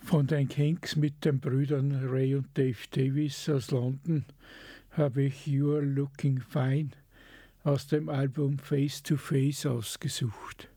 Von den Kinks mit den Brüdern Ray und Dave Davis aus London habe ich You're Looking Fine aus dem Album Face to Face ausgesucht.